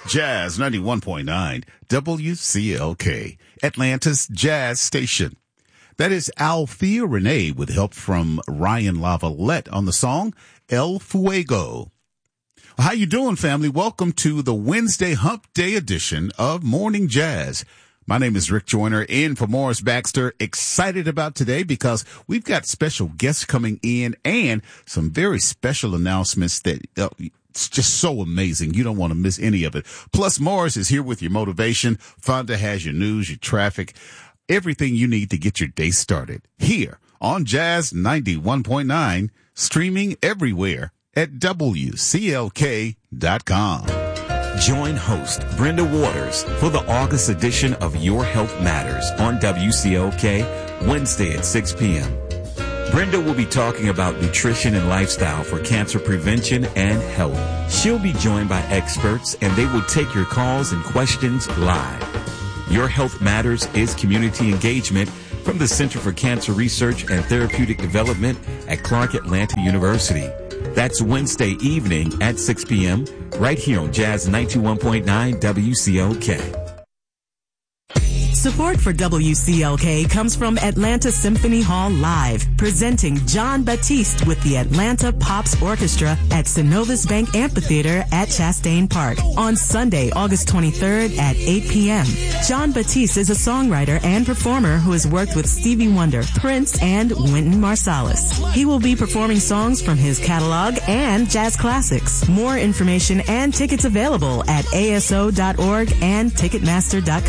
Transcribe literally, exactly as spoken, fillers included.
Jazz ninety-one point nine, W C L K, Atlanta's Jazz Station. That is Althea Renee with help from Ryan Lavalette on the song El Fuego. Well, how you doing, family? Welcome to the Wednesday Hump Day edition of Morning Jazz. My name is Rick Joyner, in for Morris Baxter. Excited about today because we've got special guests coming in and some very special announcements that uh, it's just so amazing. You don't want to miss any of it. Plus, Morris is here with your motivation. Fonda has your news, your traffic, everything you need to get your day started. Here on Jazz ninety-one point nine, streaming everywhere at W C L K dot com. Join host Brenda Waters for the August edition of Your Health Matters on W C L K, Wednesday at six p.m. Brenda will be talking about nutrition and lifestyle for cancer prevention and health. She'll be joined by experts, and they will take your calls and questions live. Your Health Matters is community engagement from the Center for Cancer Research and Therapeutic Development at Clark Atlanta University. That's Wednesday evening at six p.m. right here on Jazz ninety-one point nine W C L K. Support for W C L K comes from Atlanta Symphony Hall Live, presenting John Batiste with the Atlanta Pops Orchestra at Synovus Bank Amphitheater at Chastain Park on Sunday, August twenty-third at eight p.m. John Batiste is a songwriter and performer who has worked with Stevie Wonder, Prince, and Wynton Marsalis. He will be performing songs from his catalog and jazz classics. More information and tickets available at A S O dot org and Ticketmaster dot